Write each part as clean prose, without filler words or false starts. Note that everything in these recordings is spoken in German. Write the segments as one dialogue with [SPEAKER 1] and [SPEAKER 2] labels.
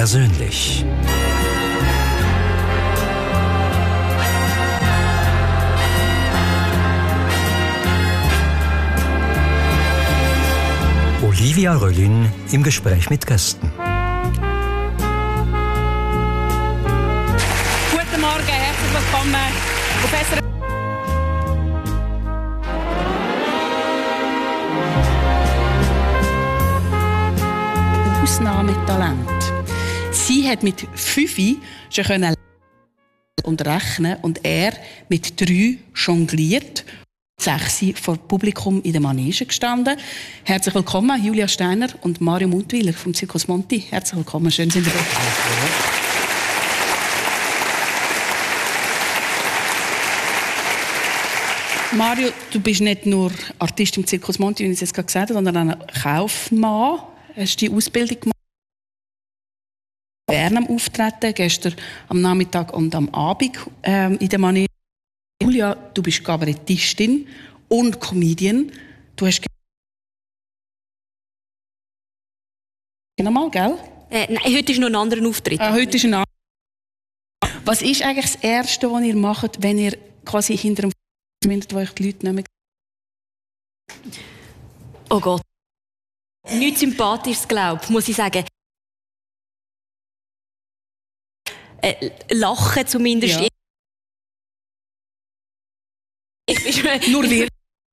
[SPEAKER 1] persönlich. Olivia Röllin im Gespräch mit Gästen.
[SPEAKER 2] Guten Morgen, herzlich willkommen auf SRF. Ausnahmetalent. Sie hat mit 5 schon können und rechnen und er mit 3 jongliert. 6 vor Publikum in der Manege gestanden. Herzlich willkommen, Julia Steiner und Mario Mundwiler vom Circus Monti. Herzlich willkommen, schön sind Sie da. Mario, du bist nicht nur Artist im Circus Monti, wie ich es jetzt gerade gesagt habe, sondern auch Kaufmann. Hast du die Ausbildung gemacht? Bern am Auftreten, gestern am Nachmittag und am Abend in der Manege. Julia, du bist Kabarettistin und Comedian. Du hast nochmal, gell?
[SPEAKER 3] Nein, heute ist noch ein anderer Auftritt.
[SPEAKER 2] Heute ist ein anderer. Was ist eigentlich das Erste, was ihr macht, wenn ihr quasi hinter dem wo euch die Leute nicht mehr...
[SPEAKER 3] Oh Gott. Nichts Sympathisches, glaube ich, muss ich sagen. Lachen zumindest.
[SPEAKER 2] Ja. Nur wir.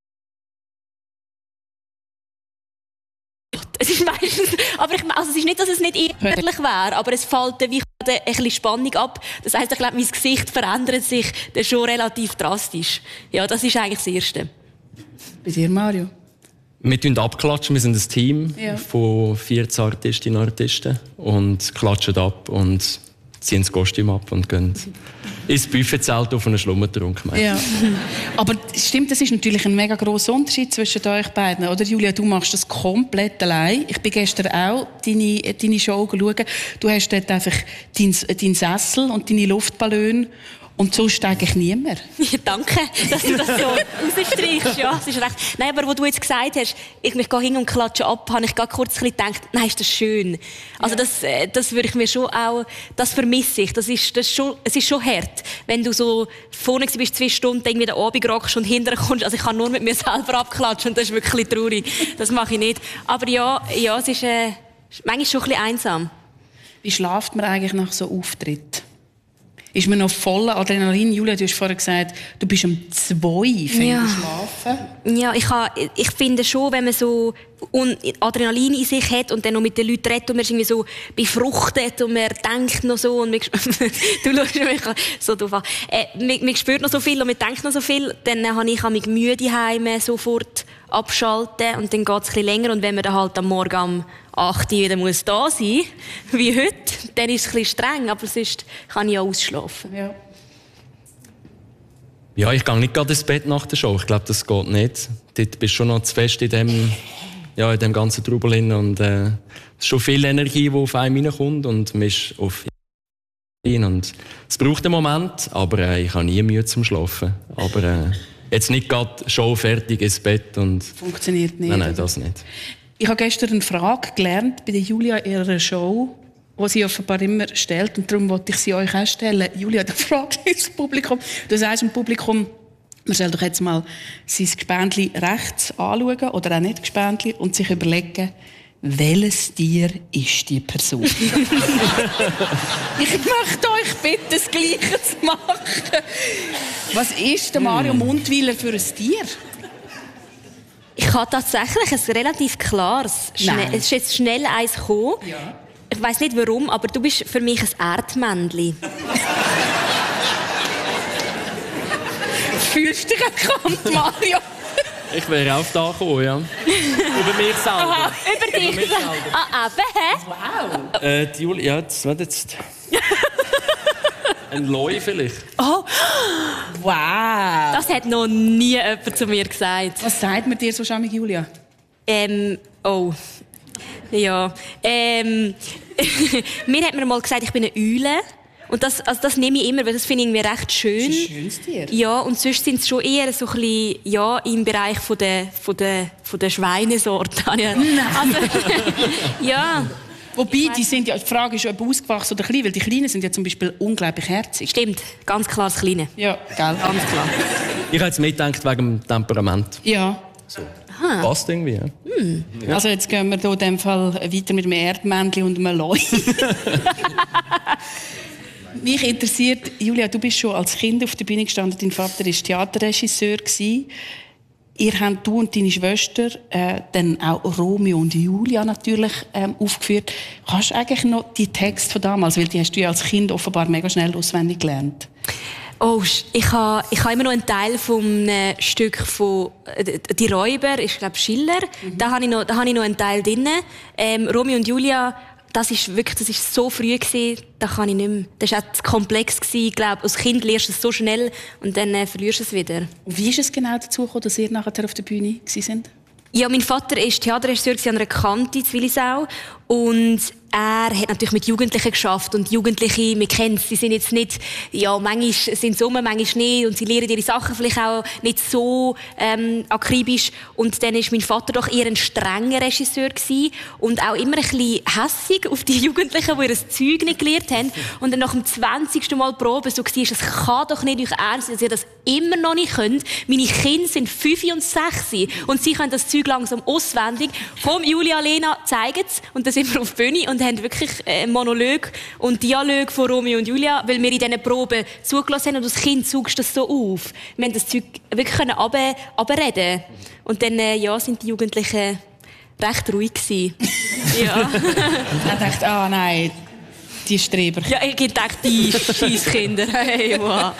[SPEAKER 3] Es ist meistens, aber es ist nicht, dass es nicht ehrlich wäre, aber es fällt wie ein bisschen Spannung ab. Das heisst, ich glaube, mein Gesicht verändert sich dann schon relativ drastisch. Ja, das ist eigentlich das Erste.
[SPEAKER 2] Bei dir, Mario?
[SPEAKER 4] Wir tun abklatschen, wir sind ein Team von 14 Artistinnen und Artisten und klatschen ab und ziehen das Kostüm ab und gehen ins Buffetzelt auf einen Schlummertrunk.
[SPEAKER 2] Ja. Aber stimmt, das ist natürlich ein mega grosser Unterschied zwischen euch beiden. Oder Julia, du machst das komplett allein. Ich bin gestern auch deine Show schauen. Du hast dort einfach deinen Sessel und deine Luftballone. Und sonst eigentlich niemand.
[SPEAKER 3] Ja, danke, dass du das so rausstreichst. Ja, das ist recht. Nein, aber wo du jetzt gesagt hast, ich gehe hin und klatsche ab, habe ich gerade kurz ein bisschen gedacht, nein, ist das schön. Also das würde ich mir schon auch, das vermisse ich. Es ist schon hart, wenn du so vorne bist 2 Stunden, irgendwie den Abend rockst und hinterher kommst. Also ich kann nur mit mir selber abklatschen und das ist wirklich traurig. Das mache ich nicht. Aber ja, es ist manchmal schon ein bisschen einsam.
[SPEAKER 2] Wie schläft man eigentlich nach so Auftritt? Ist man noch voller Adrenalin? Julia, du hast vorher gesagt, du bist um 2 schlafen.
[SPEAKER 3] Ja, ich finde schon, wenn man so Adrenalin in sich hat und dann noch mit den Leuten redet und man ist irgendwie so befruchtet und man denkt noch so und man, du schaust mich so doof an. Man spürt noch so viel und man denkt noch so viel, dann habe ich mich müde heim sofort abschalten und dann geht es ein bisschen länger und wenn man dann halt am Morgen um 8 Uhr wieder muss da sein, wie heute, dann ist es ein bisschen streng, aber sonst kann ich auch ausschlafen.
[SPEAKER 4] Ja, ich gehe nicht gerade ins Bett nach der Show. Ich glaube, das geht nicht. Dort bist du schon noch zu fest in dem ganzen Trubel hin und es ist schon viel Energie, die auf einen reinkommt und man ist auf und es braucht einen Moment, aber ich habe nie Mühe zum Schlafen. Aber jetzt nicht gerade Show fertig ins Bett und...
[SPEAKER 2] Funktioniert nicht.
[SPEAKER 4] Nein, das nicht.
[SPEAKER 2] Ich habe gestern eine Frage gelernt bei der Julia in ihrer Show, die sie offenbar immer stellt. Und darum wollte ich sie euch auch stellen. Julia, du fragst ins Publikum. Du sagst im Publikum, man soll doch jetzt mal sein Gespendli rechts anschauen, oder auch nicht Gespendli, und sich überlegen, welches Tier ist die Person? Ich möchte euch bitten, das Gleiche zu machen. Was ist der Mario Mundwiler für ein Tier?
[SPEAKER 3] Ich habe tatsächlich ein relativ klares. Es ist jetzt schnell eins gekommen. Ja. Ich weiss nicht warum, aber du bist für mich ein Erdmännchen.
[SPEAKER 2] Fühlst du dich erkannt, Mario?
[SPEAKER 4] Ich wäre auch da gekommen, ja. Über mich selber.
[SPEAKER 3] Aha, über dich selber.
[SPEAKER 2] Wow.
[SPEAKER 4] Die Julia, das wird jetzt... Ein Leu vielleicht.
[SPEAKER 3] Oh,
[SPEAKER 2] wow.
[SPEAKER 3] Das hat noch nie jemand zu mir gesagt.
[SPEAKER 2] Was sagt man dir so schamig, Julia?
[SPEAKER 3] Oh. Ja. Mir hat man mal gesagt, ich bin eine Eule. Und das nehme ich immer, weil das finde ich irgendwie recht schön.
[SPEAKER 2] Das ist ein schönes Tier.
[SPEAKER 3] Ja, und sonst sind es schon eher so ein bisschen, ja, im Bereich von der Schweinesorte. Also, ja.
[SPEAKER 2] Wobei, die Frage ist, ob ausgewachsen oder klein, weil die Kleinen sind ja zum Beispiel unglaublich herzig.
[SPEAKER 3] Stimmt, ganz klar das Kleine.
[SPEAKER 2] Ja, gell? Ganz klar.
[SPEAKER 4] Ich habe jetzt mitgedacht wegen dem Temperament.
[SPEAKER 2] Ja.
[SPEAKER 4] So. Passt irgendwie, ja.
[SPEAKER 2] Ja. Also jetzt gehen wir hier in dem Fall weiter mit einem Erdmännchen und einem Leu. Mich interessiert, Julia, du bist schon als Kind auf der Bühne gestanden, dein Vater war Theaterregisseur. Ihr habt, du und deine Schwester, dann auch Romeo und Julia natürlich aufgeführt. Kannst du eigentlich noch die Texte von damals, weil die hast du ja als Kind offenbar mega schnell auswendig gelernt?
[SPEAKER 3] Oh, ich habe immer noch einen Teil vom Stück von «Die Räuber», ich glaube Schiller. Da habe ich noch einen Teil drin. Romeo und Julia, das ist so früh gewesen, da kann ich nicht mehr. Das war auch zu komplex gewesen. Ich glaube, als Kind lernst du es so schnell und dann verlierst du es wieder.
[SPEAKER 2] Und wie ist es genau dazu gekommen, dass ihr nachher auf der Bühne sind?
[SPEAKER 3] Ja, mein Vater war Theaterregisseur an einer Kante in Willisau und er hat natürlich mit Jugendlichen geschafft und Jugendliche, wir kennen es, sie sind jetzt nicht, ja, manchmal sind Sommer, manchmal nicht und sie lernen ihre Sachen vielleicht auch nicht so akribisch und dann ist mein Vater doch eher ein strenger Regisseur gewesen und auch immer ein bisschen hässig auf die Jugendlichen, die ihr Zeug nicht gelernt haben und dann nach dem 20. Mal Probe so war, es kann doch nicht euch ernst sein, dass ihr das immer noch nicht könnt. Meine Kinder sind 5 und 6 und sie können das Zeug langsam auswendig. Komm, Julia, Lena, zeigen es. Und dann sind wir auf die Bühne und haben wirklich Monolog und Dialog von Romeo und Julia, weil wir in diesen Proben zugelassen haben und als Kind saugst das so auf. Wir haben das Zeug wirklich runterreden. Und dann sind die Jugendlichen recht ruhig gewesen. Ja.
[SPEAKER 2] Und er dachte, nein, die Streber.
[SPEAKER 3] Ja, ich dachte, die Scheisskinder. Hey, wow.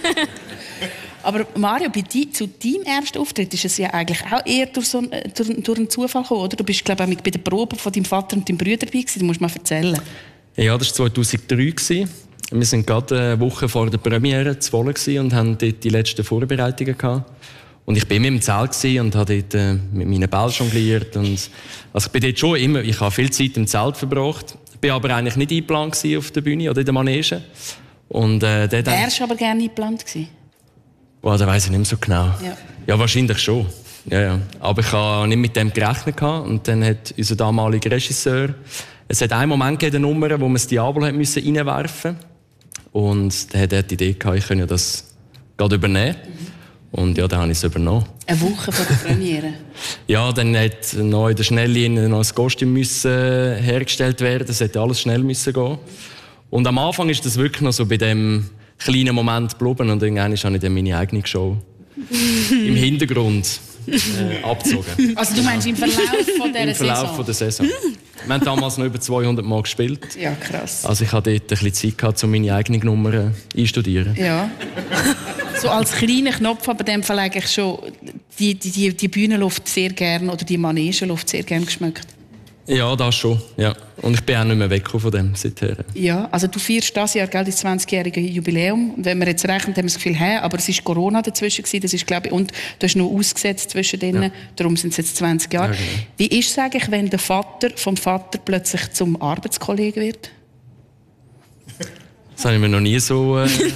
[SPEAKER 2] Aber Mario, zu deinem ersten Auftritt ist es ja eigentlich auch eher durch einen Zufall gekommen, oder? Du bist, glaube ich, bei der Probe von deinem Vater und deinem Bruder dabei gewesen. Du musst mal erzählen.
[SPEAKER 4] Ja, das war 2003. Wir waren gerade eine Woche vor der Premiere zu Wohlen und haben dort die letzten Vorbereitungen gehabt. Und ich war immer im Zelt und habe dort mit meinen Bällen jongliert. Also ich bin dort schon immer, ich habe viel Zeit im Zelt verbracht. Ich war aber eigentlich nicht eingeplant auf der Bühne oder in der Manege. Und,
[SPEAKER 2] wärst du aber gerne eingeplant gewesen?
[SPEAKER 4] Oh, das weiss ich nicht mehr so genau.
[SPEAKER 2] Ja,
[SPEAKER 4] ja wahrscheinlich schon. Ja. Aber ich habe nicht mit dem gerechnet. Und dann hat unser damaliger Regisseur... Es hat einen Moment gegeben, eine Nummer, wo man das Diablo reinwerfen musste. Und dann hat er die Idee gehabt, ich könnte das gerade übernehmen. Und ja, dann habe ich es übernommen.
[SPEAKER 2] Eine Woche vor der Premiere?
[SPEAKER 4] Ja, dann hat noch in der Schnelllinie noch ein Kostüm hergestellt werden. Das hätte alles schnell müssen gehen. Und am Anfang ist das wirklich noch so bei dem kleinen Moment geblieben. Und irgendwann habe ich dann meine eigene Show im Hintergrund abgezogen.
[SPEAKER 2] Also du meinst im Verlauf von dieser Saison?
[SPEAKER 4] Im Verlauf von der Saison. Wir haben damals noch über 200 Mal gespielt.
[SPEAKER 2] Ja, krass.
[SPEAKER 4] Also ich hatte dort ein bisschen Zeit gehabt, um meine eigenen Nummern einstudieren.
[SPEAKER 2] Ja. So als kleiner Knopf, aber in dem Fall eigentlich schon die Bühnenluft sehr gern oder die Manegenluft sehr gern geschmeckt.
[SPEAKER 4] Ja, das schon. Ja. Und ich bin auch nicht mehr weg von dem seither.
[SPEAKER 2] Ja, also du feierst dieses Jahr das 20-jährige Jubiläum. Und wenn wir jetzt rechnen, haben wir das Gefühl, aber es war Corona dazwischen gewesen, das ist, glaube ich, und du hast noch ausgesetzt zwischen denen, ja. Darum sind es jetzt 20 Jahre. Ja, genau. Wie ist es eigentlich, wenn der Vater vom Vater plötzlich zum Arbeitskollegen wird?
[SPEAKER 4] Das habe ich mir noch nie so,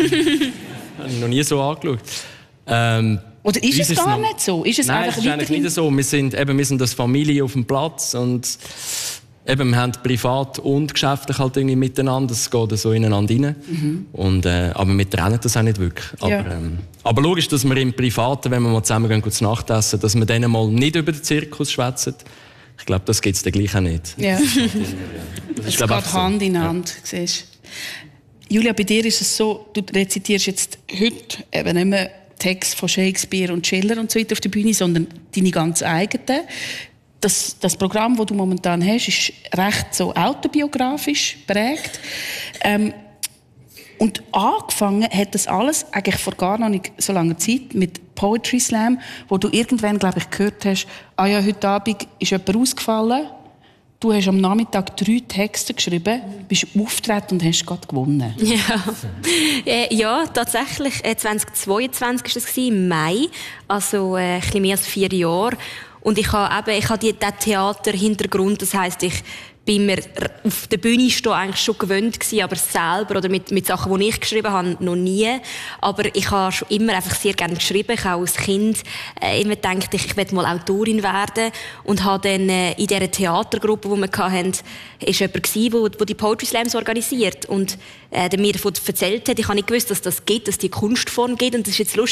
[SPEAKER 4] angeschaut.
[SPEAKER 2] Oder ist es gar nicht so? Ist es
[SPEAKER 4] Nein, es ist eigentlich nicht so. Wir sind als Familie auf dem Platz und eben, wir haben privat und geschäftlich halt irgendwie miteinander. Es geht so ineinander rein. Mhm. Und, aber wir trennen das auch nicht wirklich. Aber logisch, dass wir im Privaten, wenn wir mal zusammen gehen, zu Nacht essen, dass wir dann mal nicht über den Zirkus schwätzen. Ich glaube, das gibt es dann gleich auch nicht.
[SPEAKER 2] Ja. Es geht Hand in Hand. Ja. Siehst. Julia, bei dir ist es so, du rezitierst jetzt heute eben nicht mehr Text von Shakespeare und Schiller und so weiter auf der Bühne, sondern deine ganz eigenen. Das Programm, das du momentan hast, ist recht so autobiografisch prägt. Und angefangen hat das alles eigentlich vor gar noch nicht so langer Zeit mit Poetry Slam, wo du irgendwann, glaube ich, gehört hast, heute Abend ist jemand ausgefallen. Du hast am Nachmittag 3 Texte geschrieben, bist aufgetreten und hast gerade gewonnen.
[SPEAKER 3] Ja, tatsächlich. 2022 war das im Mai, also ein bisschen mehr als 4 Jahre. Und ich habe diesen Theaterhintergrund, das heisst, ich bin mir auf der Bühne stehen eigentlich schon gewöhnt gewesen, aber selber oder mit Sachen, die ich geschrieben habe, noch nie. Aber ich habe schon immer einfach sehr gerne geschrieben. Ich habe als Kind immer gedacht, ich werde mal Autorin werden und habe dann in dieser Theatergruppe, die wir hatten, ist jemand gewesen, der die Poetry Slams organisiert und der mir davon erzählt hat. Ich habe nicht gewusst, dass das gibt, dass die Kunstform gibt. Und das ist jetzt lustig.